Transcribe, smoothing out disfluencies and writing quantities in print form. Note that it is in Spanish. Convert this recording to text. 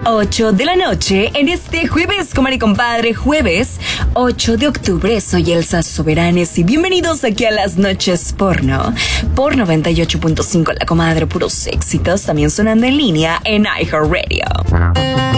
8 de la noche en este jueves, comadre y compadre, jueves 8 de octubre. Soy Elsa Soberanes y bienvenidos aquí a Las Noches Porno por 98.5, la comadre, puros éxitos, también sonando en línea en iHeartRadio.